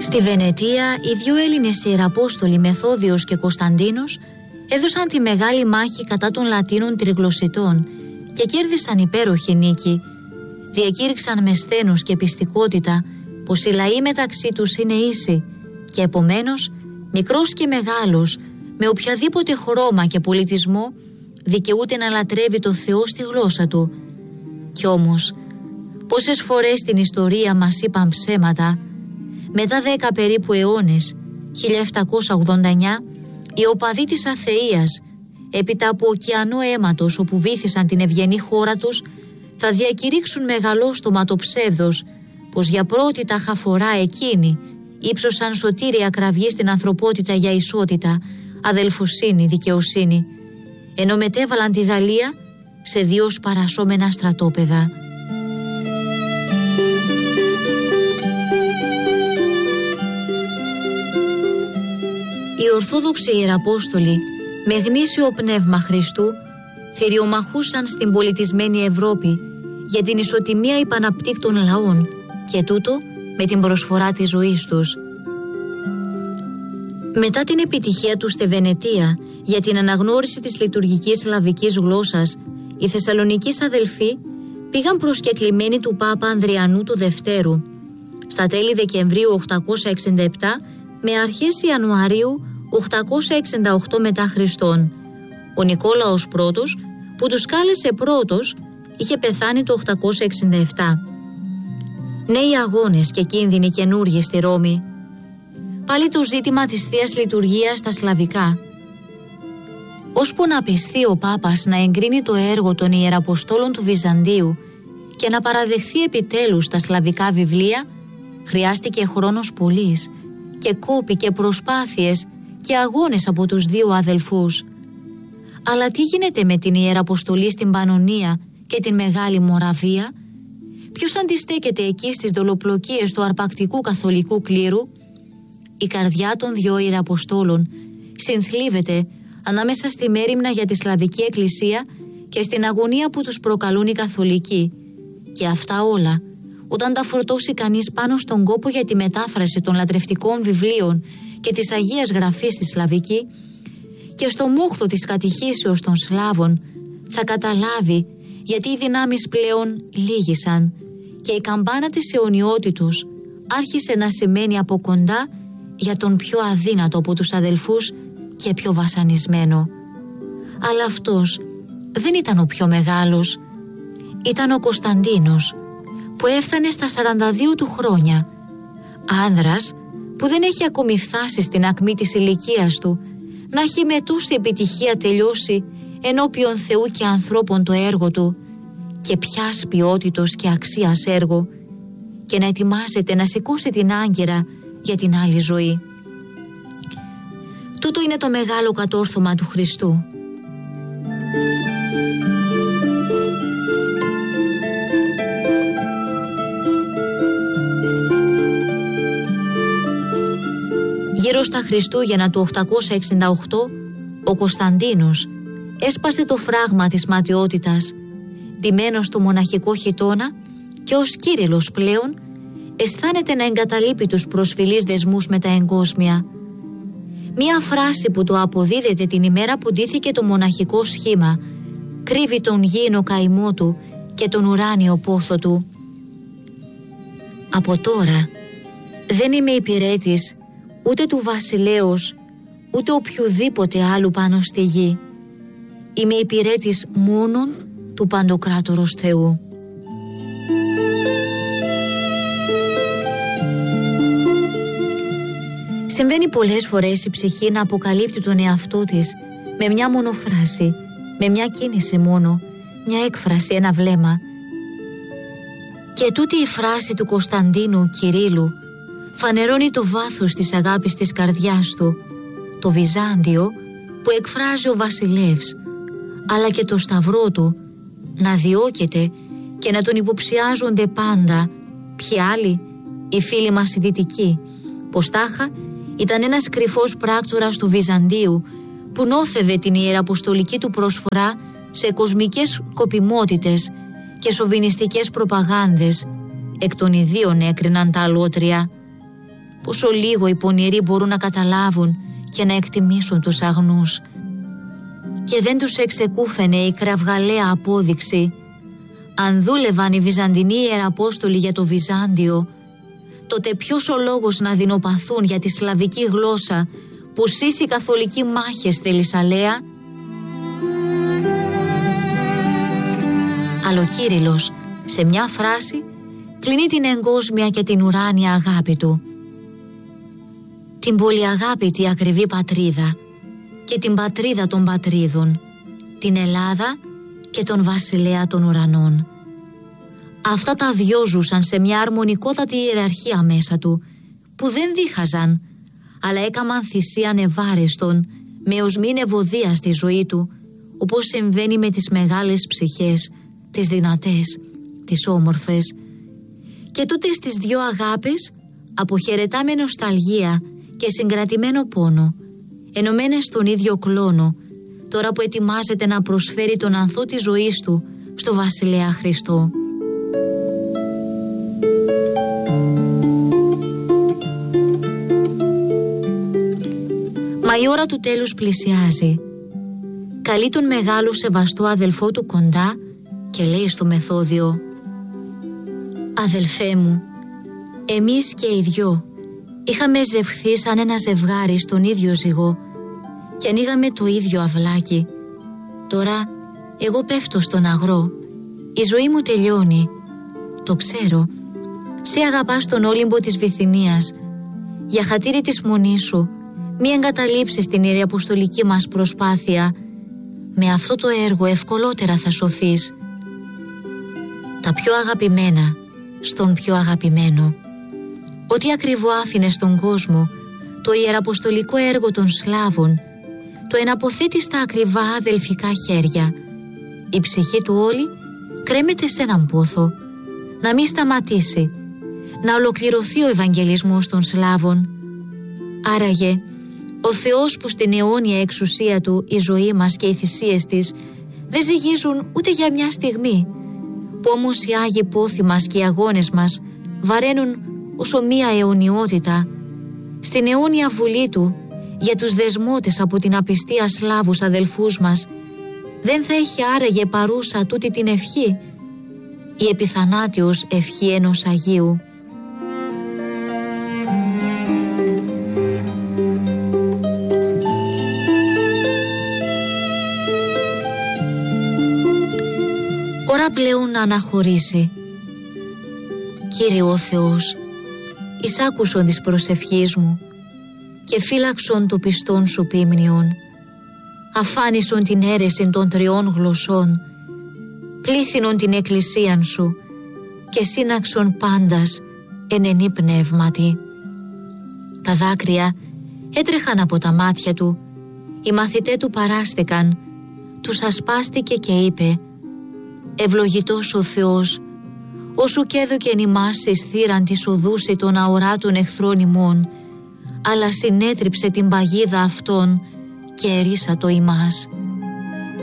Στη Βενετία, οι δύο Έλληνες ιεραπόστολοι Μεθόδιος και Κωνσταντίνος έδωσαν τη μεγάλη μάχη κατά των Λατίνων τριγλωσσιτών και κέρδισαν υπέροχη νίκη. Διακήρυξαν με σθένος και πιστικότητα πως οι λαοί μεταξύ τους είναι ίσοι και επομένως μικρός και μεγάλος με οποιαδήποτε χρώμα και πολιτισμό δικαιούται να λατρεύει το Θεό στη γλώσσα του. Κι όμως πόσες φορές στην ιστορία μας είπαν ψέματα. Μετά 10 περίπου αιώνες, 1789, οι οπαδοί της αθείας, έπειτα από ωκεανό αίματος όπου βύθισαν την ευγενή χώρα τους, θα διακηρύξουν μεγαλόστομα το ψεύδος πως για πρώτη τάχα φορά εκείνοι ύψωσαν σωτήρια κραυγή στην ανθρωπότητα για ισότητα, αδελφοσύνη, δικαιοσύνη, ενώ μετέβαλαν τη Γαλλία σε δύο σπαρασσόμενα στρατόπεδα. Οι Ορθόδοξοι Ιεραπόστολοι με γνήσιο πνεύμα Χριστού θηριομαχούσαν στην πολιτισμένη Ευρώπη για την ισοτιμία υπαναπτύκτων λαών και τούτο με την προσφορά της ζωής τους. Μετά την επιτυχία τους στη Βενετία για την αναγνώριση της λειτουργικής σλαβικής γλώσσας, οι Θεσσαλονικείς αδελφοί πήγαν προσκεκλημένοι του Πάπα Ανδριανού του Δευτέρου στα τέλη Δεκεμβρίου 867 με αρχές Ιανουαρίου 868 μετά Χριστόν. Ο Νικόλαος πρώτος, που τους κάλεσε πρώτος, είχε πεθάνει το 867. Νέοι αγώνες και κίνδυνοι καινούργιοι στη Ρώμη. Πάλι το ζήτημα της Θείας Λειτουργίας στα σλαβικά. Ώσπου να πιστεί ο Πάπας να εγκρίνει το έργο των Ιεραποστόλων του Βυζαντίου και να παραδεχθεί επιτέλους τα σλαβικά βιβλία, χρειάστηκε χρόνος πολύς και κόποι και προσπάθειες και αγώνες από τους δύο αδελφούς. Αλλά τι γίνεται με την Ιεραποστολή στην Παννωνία και την Μεγάλη Μοραβία? Ποιος αντιστέκεται εκεί στις δολοπλοκίες του αρπακτικού καθολικού κλήρου? Η καρδιά των δυο Ιεραποστόλων συνθλίβεται ανάμεσα στη μέριμνα για τη Σλαβική Εκκλησία και στην αγωνία που τους προκαλούν οι καθολικοί. Και αυτά όλα, όταν τα φορτώσει κανείς πάνω στον κόπο για τη μετάφραση των λατρευτικών βιβλίων και της Αγίας Γραφής στη Σλαβική και στο μούχθο της κατηχήσεως των Σλάβων, θα καταλάβει γιατί οι δυνάμεις πλέον λίγησαν και η καμπάνα της αιωνιότητος άρχισε να σημαίνει από κοντά για τον πιο αδύνατο από τους αδελφούς και πιο βασανισμένο. Αλλά αυτός δεν ήταν ο πιο μεγάλος. Ήταν ο Κωνσταντίνος, που έφτανε στα 42 του χρόνια. Άνδρας που δεν έχει ακόμη φτάσει στην ακμή της ηλικίας του να έχει με τόση επιτυχία τελειώσει ενώπιον Θεού και ανθρώπων το έργο του, και ποιας ποιότητος και αξίας έργο, και να ετοιμάζεται να σηκώσει την άγκυρα για την άλλη ζωή. Τούτο είναι το μεγάλο κατόρθωμα του Χριστού. Γύρω στα Χριστούγεννα του 868, ο Κωνσταντίνος έσπασε το φράγμα της ματιότητας, ντυμένος στο μοναχικό χιτώνα, και ως Κύριλλος πλέον αισθάνεται να εγκαταλείπει τους προσφυλείς δεσμούς με τα εγκόσμια. Μία φράση που το αποδίδεται την ημέρα που ντύθηκε το μοναχικό σχήμα κρύβει τον γήινο καημό του και τον ουράνιο πόθο του. Από τώρα δεν είμαι υπηρέτης ούτε του βασιλέως ούτε οποιουδήποτε άλλου πάνω στη γη. Είμαι υπηρέτης μόνον του Παντοκράτορος Θεού. Συμβαίνει πολλές φορές η ψυχή να αποκαλύπτει τον εαυτό της με μια μόνο φράση, με μια κίνηση μόνο, μια έκφραση, ένα βλέμμα. Και τούτη η φράση του Κωνσταντίνου Κυρίλλου φανερώνει το βάθος της αγάπης της καρδιάς του, το Βυζάντιο που εκφράζει ο βασιλεύς, αλλά και το σταυρό του να διώκεται και να τον υποψιάζονται πάντα. Ποιοι άλλοι? Οι φίλοι μας οι δυτικοί, πως τάχα ήταν ένας κρυφός πράκτορας του Βυζαντίου που νόθευε την ιεραποστολική του προσφορά σε κοσμικές σκοπιμότητες και σοβινιστικές προπαγάνδες. Εκ των ιδίων έκριναν τα αλότρια. πόσο λίγο οι πονηροί μπορούν να καταλάβουν και να εκτιμήσουν τους αγνούς. Και δεν τους εξεκούφαινε η κραυγαλαία απόδειξη: αν δούλευαν οι Βυζαντινοί ιεραπόστολοι για το Βυζάντιο, τότε ποιος ο λόγος να δεινοπαθούν για τη σλαβική γλώσσα που σύσει καθολική μάχες στη Λυσσαλέα? Αλλά ο Κύριλλος σε μια φράση κλείνει την εγκόσμια και την ουράνια αγάπη του. Την πολυαγάπητη ακριβή πατρίδα και την πατρίδα των πατρίδων, την Ελλάδα και τον βασιλέα των ουρανών. Αυτά τα δυο ζούσαν σε μια αρμονικότατη ιεραρχία μέσα του, που δεν δίχαζαν, αλλά έκαμαν θυσίαν ευάρεστον με οσμήν ευωδία στη ζωή του, όπως συμβαίνει με τις μεγάλες ψυχές, τις δυνατές, τις όμορφες. Και τούτες τις δυο αγάπες, αποχαιρετά με νοσταλγία και συγκρατημένο πόνο, ενωμένες στον ίδιο κλόνο, τώρα που ετοιμάζεται να προσφέρει τον ανθό της ζωής του στο βασιλέα Χριστό. Μα η ώρα του τέλους πλησιάζει. Καλεί τον μεγάλο σεβαστό αδελφό του κοντά και λέει στο Μεθόδιο: «Αδελφέ μου, εμείς και οι δυο είχαμε ζευχθεί σαν ένα ζευγάρι στον ίδιο ζυγό και ανοίγαμε το ίδιο αυλάκι. Τώρα εγώ πέφτω στον αγρό, η ζωή μου τελειώνει. Το ξέρω, σε αγαπά στον Όλυμπο της Βυθινίας. Για χατήρι της μονής σου, μη εγκαταλείψεις την ιεραποστολική μας προσπάθεια. Με αυτό το έργο ευκολότερα θα σωθείς. Τα πιο αγαπημένα στον πιο αγαπημένο. Ό,τι ακριβό άφηνε στον κόσμο, το ιεραποστολικό έργο των Σλάβων, το εναποθέτει στα ακριβά αδελφικά χέρια. Η ψυχή του όλη κρέμεται σε έναν πόθο. Να μην σταματήσει, να ολοκληρωθεί ο Ευαγγελισμός των Σλάβων. Άραγε, ο Θεός που στην αιώνια εξουσία του η ζωή μας και οι θυσίες της δεν ζυγίζουν ούτε για μια στιγμή, που όμως οι Άγιοι πόθοι μας και οι αγώνες μας βαραίνουν όσο μία αιωνιότητα, στην αιώνια βουλή του για τους δεσμότες από την απιστία Σλάβους αδελφούς μας, δεν θα έχει άραγε παρούσα τούτη την ευχή, η επιθανάτιος ευχή ενός Αγίου? Ώρα πλέον να αναχωρήσει. Κύριε ο Θεός, εισάκουσον της προσευχής μου και φύλαξον το πιστόν σου πίμνιον. Αφάνισον την αίρεση των τριών γλωσσών, πλήθυνον την εκκλησίαν σου και σύναξον πάντας εν ενή πνεύματι. Τα δάκρυα έτρεχαν από τα μάτια του, οι μαθητές του παράστηκαν, τους ασπάστηκε και είπε: «Ευλογητός ο Θεός, όσου κι έδωκεν ημάς εις θύραν της οδούση των αοράτων εχθρών ημών, αλλά συνέτριψε την παγίδα αυτών και ερίσατο ημάς».